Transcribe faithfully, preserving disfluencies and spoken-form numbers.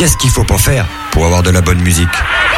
Qu'est-ce qu'il faut pas faire pour avoir de la bonne musique ?